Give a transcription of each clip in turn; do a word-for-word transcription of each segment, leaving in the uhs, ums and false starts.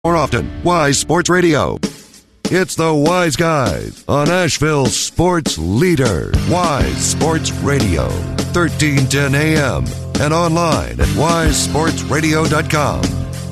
More often, Wise Sports Radio. It's the Wise Guys on Asheville's sports leader, Wise Sports Radio, thirteen ten A M and online at wise sports radio dot com.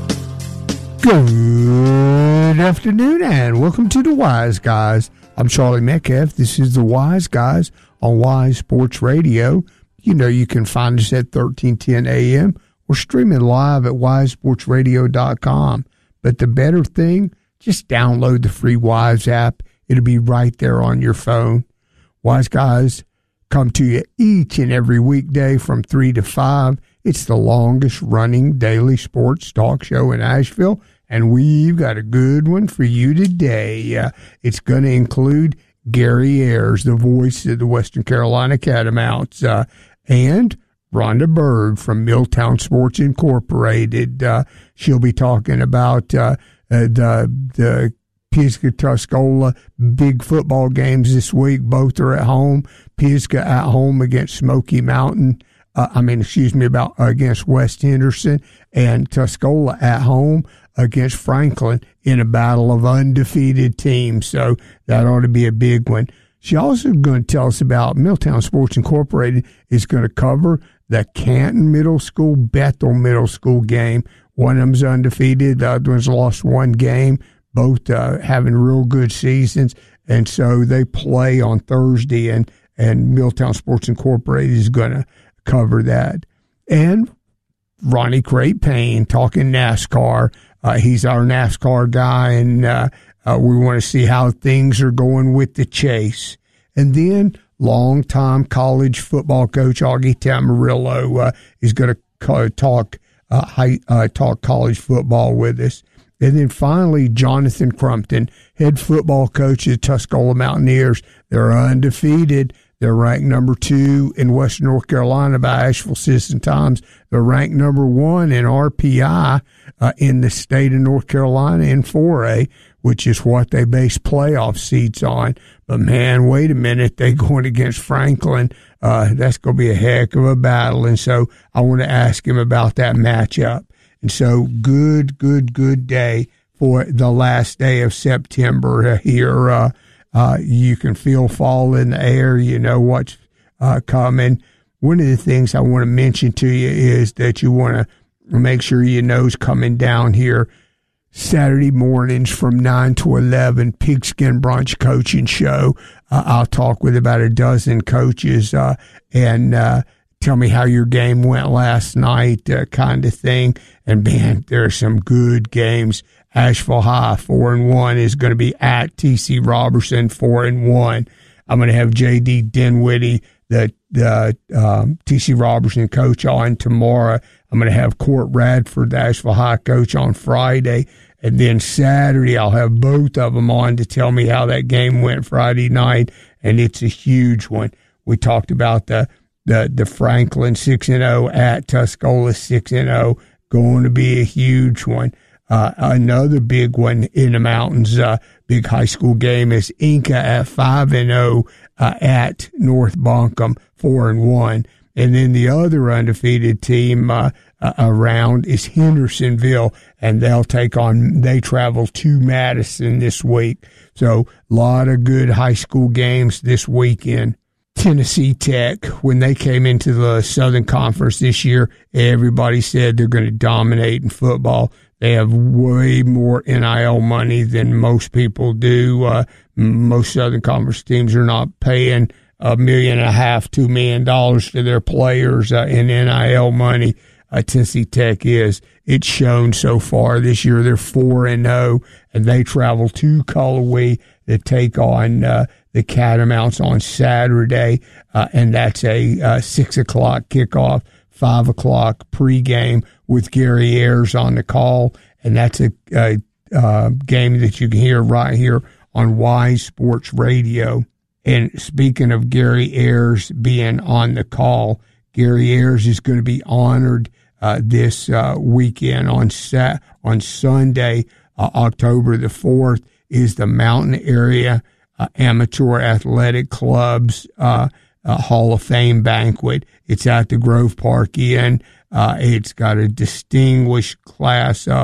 Good afternoon and welcome to the Wise Guys. I'm Charlie Metcalf. This is the Wise Guys on Wise Sports Radio. You know you can find us at thirteen ten A M or streaming live at wise sports radio dot com. But the better thing, just download the free Wise app. It'll be right there on your phone. Wise Guys come to you each and every weekday from three to five. It's the longest running daily sports talk show in Asheville, and we've got a good one for you today. Uh, it's going to include Gary Ayers, the voice of the Western Carolina Catamounts, uh, and Rhonda Berg from Milltown Sports Incorporated. Uh, she'll be talking about uh, uh, the the Pisgah-Tuscola big football games this week. Both are at home. Pisgah at home against Smoky Mountain. Uh, I mean, excuse me, about uh, against West Henderson, and Tuscola at home against Franklin in a battle of undefeated teams. So that ought to be a big one. She also going to tell us about Milltown Sports Incorporated is going to cover the Canton Middle School, Bethel Middle School game. One of them's undefeated. The other one's lost one game. Both uh, having real good seasons. And so they play on Thursday, and, and Milltown Sports Incorporated is going to cover that. And Ronnie Crate Payne talking NASCAR. Uh, he's our NASCAR guy, and uh, uh, we want to see how things are going with the chase. And then longtime college football coach Augie Tamarillo uh, is going to co- talk uh, high, uh, talk college football with us. And then finally, Jonathan Crumpton, head football coach of the Tuscola Mountaineers. They're undefeated. They're ranked number two in Western North Carolina by Asheville Citizen-Times. They're ranked number one in R P I uh, in the state of North Carolina in four A, which is what they base playoff seats on. But, man, wait a minute. They're going against Franklin. Uh, that's going to be a heck of a battle. And so I want to ask him about that matchup. And so good, good, good day for the last day of September here. Uh, uh, you can feel fall in the air. You know what's uh, coming. One of the things I want to mention to you is that you want to make sure you know's coming down here Saturday mornings from nine to eleven, Pigskin Brunch Coaching Show. Uh, I'll talk with about a dozen coaches uh, and uh, tell me how your game went last night, uh, kind of thing. And, man, there are some good games. Asheville High, four and one, is going to be at T C Robertson, four and one. I'm going to have J D Dinwiddie, the, the um, T C Robertson coach, on tomorrow. I'm going to have Court Radford, the Asheville High coach, on Friday. And then Saturday, I'll have both of them on to tell me how that game went Friday night. And it's a huge one. We talked about the the, the Franklin six and oh at Tuscola six and oh, going to be a huge one. Uh, another big one in the mountains, uh, big high school game is Inca at five and oh uh, at North Buncombe, four and one. And then the other undefeated team uh, uh, around is Hendersonville, and they'll take on, they travel to Madison this week. So a lot of good high school games this weekend. Tennessee Tech, when they came into the Southern Conference this year, everybody said they're going to dominate in football. They have way more N I L money than most people do. Uh, most Southern Conference teams are not paying a million and a half, two million dollars to their players uh, in N I L money. Uh, Tennessee Tech is. It's shown so far this year. They're four and oh, and they travel to Cullowhee to take on uh, the Catamounts on Saturday, uh, and that's a uh, six o'clock kickoff, five o'clock pregame with Gary Ayers on the call, and that's a, a, a game that you can hear right here on Wise Sports Radio. And speaking of Gary Ayers being on the call, Gary Ayers is going to be honored uh, this uh, weekend on Sat on Sunday, uh, October the fourth, is the Mountain Area uh, Amateur Athletic Club's uh, uh, Hall of Fame banquet. It's at the Grove Park Inn. Uh, it's got a distinguished class of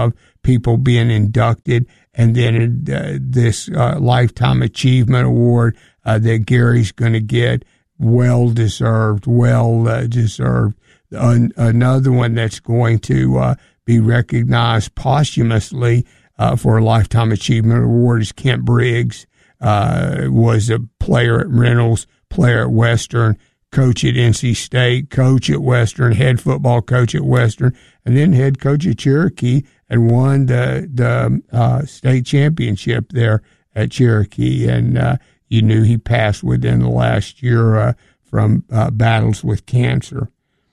people being inducted, and then uh, this uh, Lifetime Achievement Award uh, that Gary's going to get. Well deserved, well uh, deserved. An- another one that's going to uh, be recognized posthumously uh, for a Lifetime Achievement Award is Kent Briggs. Uh, was a player at Reynolds, player at Western, coach at N C State, coach at Western, head football coach at Western, and then head coach at Cherokee, and won the the uh, state championship there at Cherokee. And uh, you knew he passed within the last year uh, from uh, battles with cancer.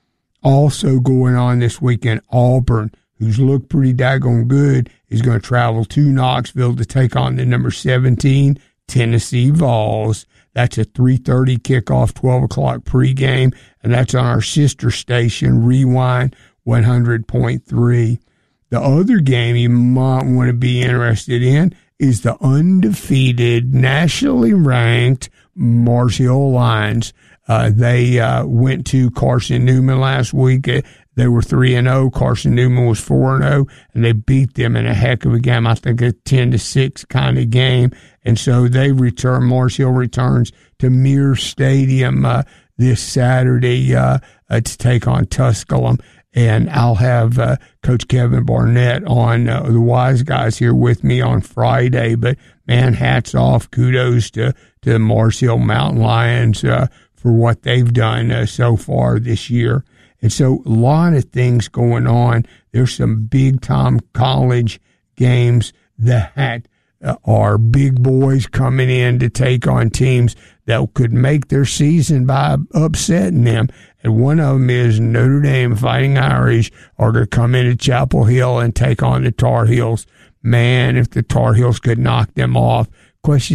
Also going on this weekend, Auburn, who's looked pretty daggone good, is going to travel to Knoxville to take on the number seventeen Tennessee Vols. That's a three thirty kickoff, twelve o'clock pregame, and that's on our sister station, Rewind one hundred point three. The other game you might want to be interested in is the undefeated, nationally ranked Mars Hill Lions. Uh, they uh, went to Carson Newman last week. They were three and oh. Carson Newman was four and oh, and they beat them in a heck of a game. I think a ten to six kind of game. And so they return. Mars Hill returns to Mears Stadium uh, this Saturday uh, uh, to take on Tusculum. And I'll have uh, Coach Kevin Barnett on uh, the Wise Guys here with me on Friday. But man, hats off, kudos to to the Mars Hill Mountain Lions uh, for what they've done uh, so far this year. And so a lot of things going on. There's some big-time college games that uh, are big boys coming in to take on teams that could make their season by upsetting them. And one of them is Notre Dame Fighting Irish are going to come into Chapel Hill and take on the Tar Heels. Man, if the Tar Heels could knock them off. Question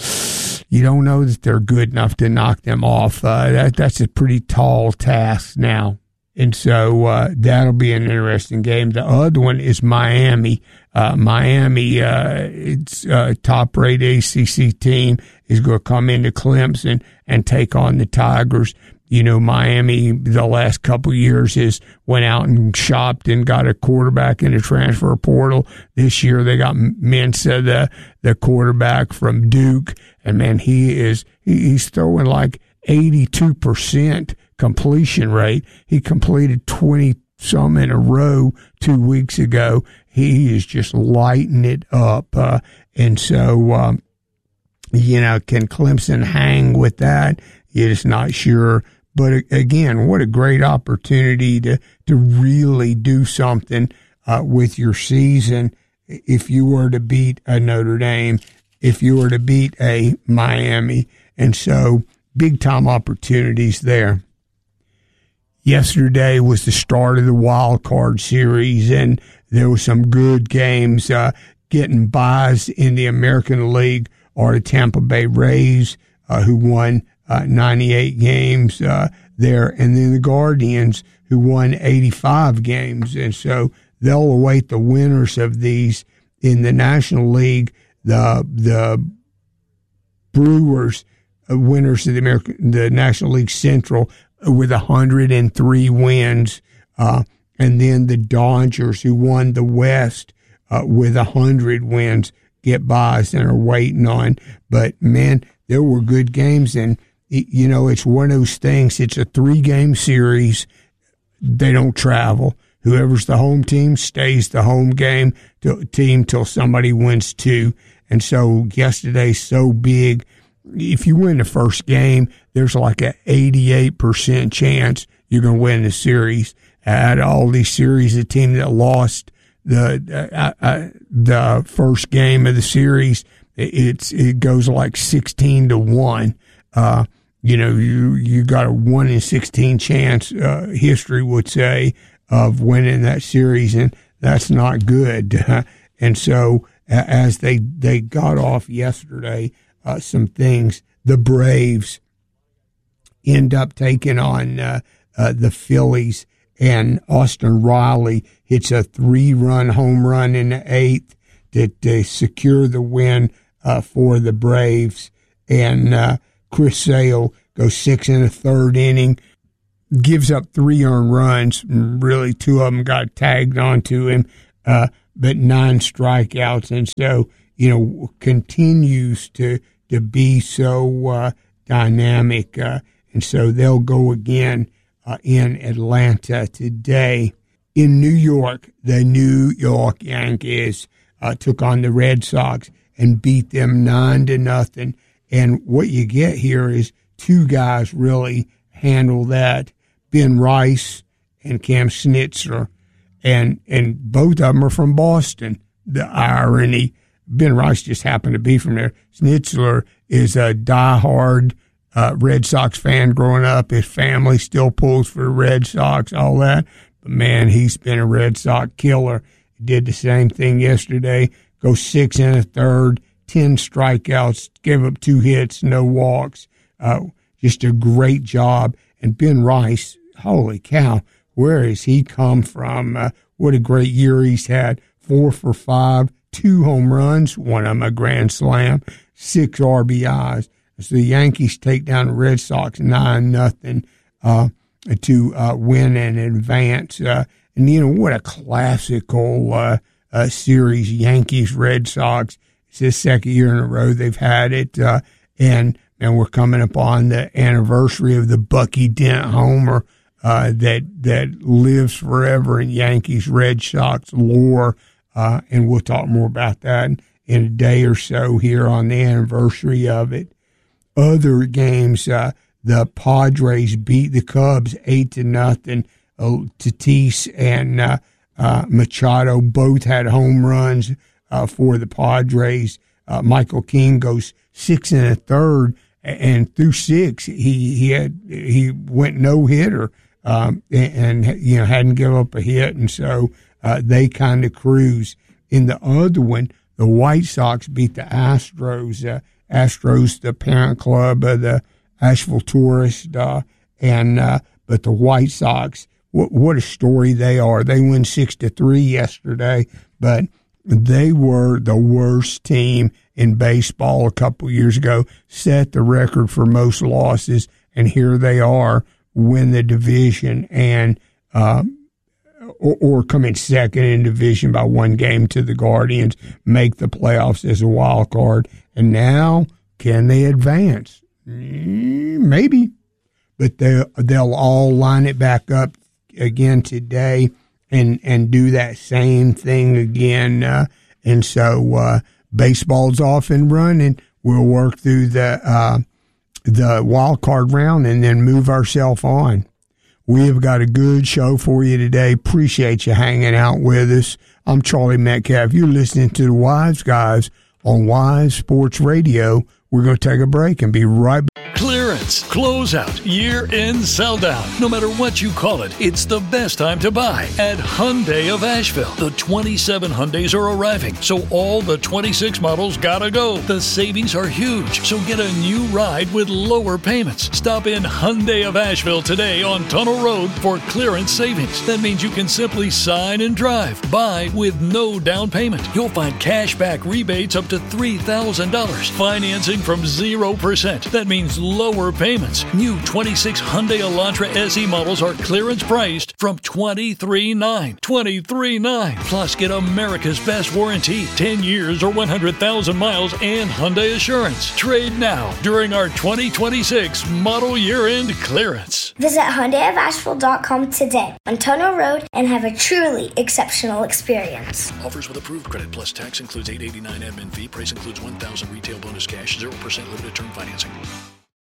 is, you don't know that they're good enough to knock them off. Uh, that, that's a pretty tall task now. And so uh, that'll be an interesting game. The other one is Miami. Uh, Miami, uh, it's a top-rate A C C team, is going to come into Clemson and take on the Tigers. You know, Miami, the last couple of years, has went out and shopped and got a quarterback in the transfer portal. This year they got Mensa, the, the quarterback from Duke. And, man, he is he, he's throwing like eighty-two percent completion rate. He completed twenty some in a row two weeks ago. He is just lighting it up. Uh, and so, um, you know, can Clemson hang with that? You're just not sure. But again, what a great opportunity to, to really do something uh, with your season. If you were to beat a Notre Dame, if you were to beat a Miami. And so big time opportunities there. Yesterday was the start of the wild card series, and there were some good games. Uh, getting buys in the American League are the Tampa Bay Rays, uh, who won uh, ninety-eight games uh, there, and then the Guardians, who won eighty-five games. And so they'll await the winners of these. In the National League, the the Brewers, uh, winners of the American, the National League Central, with one hundred three wins, uh, and then the Dodgers, who won the West uh, with one hundred wins, get buys and are waiting on. But, man, there were good games, and, you know, it's one of those things. It's a three-game series. They don't travel. Whoever's the home team stays the home game to, team till somebody wins two. And so yesterday's so big. If you win the first game, there's like an eighty-eight percent chance you're going to win the series. Out of all these series, the team that lost the uh, uh, the first game of the series, it's it goes like sixteen to one. Uh, you know, you you got a one in sixteen chance. Uh, history would say of winning that series, and that's not good. And so, as they they got off yesterday. Uh, some things. The Braves end up taking on uh, uh, the Phillies, and Austin Riley hits a three-run home run in the eighth to, to secure the win uh, for the Braves. And uh, Chris Sale goes six in the third inning, gives up three earned runs. Really, two of them got tagged onto him. Uh, but nine strikeouts. And so, you know, continues to, to be so uh, dynamic. Uh, and so they'll go again uh, in Atlanta today. In New York, the New York Yankees uh, took on the Red Sox and beat them nine to nothing. And what you get here is two guys really handle that, Ben Rice and Cam Schnitzler. And and both of them are from Boston. The irony, Ben Rice just happened to be from there. Schnitzler is a diehard uh, Red Sox fan growing up. His family still pulls for the Red Sox, all that. But, man, he's been a Red Sox killer. He did the same thing yesterday. Go six and a third, ten strikeouts, gave up two hits, no walks. Uh, just a great job. And Ben Rice, holy cow, where has he come from? Uh, what a great year he's had. Four for five, two home runs, one of them a grand slam, six R B Is. So the Yankees take down the Red Sox nine nothing. Uh, to uh, win and advance. Uh, and, you know, what a classical uh, uh, series, Yankees-Red Sox. It's the second year in a row they've had it. Uh, and, and we're coming up on the anniversary of the Bucky Dent homer uh, that that lives forever in Yankees-Red Sox lore. Uh, and we'll talk more about that in, in a day or so here on the anniversary of it. Other games, uh, the Padres beat the Cubs eight to nothing. Uh, Tatis and uh, uh, Machado both had home runs uh, for the Padres. Uh, Michael King goes six and a third, and through six he he had he went no hitter um, and, and you know hadn't given up a hit, and so uh, they kind of cruise. In the other one, the White Sox beat the Astros. Uh, Astros, the parent club of the Asheville Tourist, uh, and uh, but the White Sox, what, what a story they are. They win six to three yesterday, but they were the worst team in baseball a couple years ago. Set the record for most losses, and here they are, win the division and uh, or, or come in second in division by one game to the Guardians, make the playoffs as a wild card, and now can they advance? Maybe, but they they'll all line it back up again today and and do that same thing again. Uh, and so uh, baseball's off and running. We'll work through the uh, the wild card round and then move ourselves on. We have got a good show for you today. Appreciate you hanging out with us. I'm Charlie Metcalf. You're listening to the Wise Guys on Wise Sports Radio. We're going to take a break and be right back. Clearance, closeout, year-end sell-down. No matter what you call it, it's the best time to buy at Hyundai of Asheville. The twenty-seven Hyundais are arriving, so all the twenty-six models gotta go. The savings are huge, so get a new ride with lower payments. Stop in Hyundai of Asheville today on Tunnel Road for clearance savings. That means you can simply sign and drive. Buy with no down payment. You'll find cash back rebates up to three thousand dollars. Financing from zero percent. That means lower payments. New twenty-six Hyundai Elantra S E models are clearance priced from twenty-three nine. twenty-three nine. Plus, get America's best warranty, ten years or one hundred thousand miles, and Hyundai Assurance. Trade now during our twenty twenty-six model year-end clearance. Visit Hyundai of Asheville dot com today on Tunnel Road and have a truly exceptional experience. Offers with approved credit plus tax includes eight eighty-nine admin fee. Price includes one thousand retail bonus cash, zero percent limited term financing.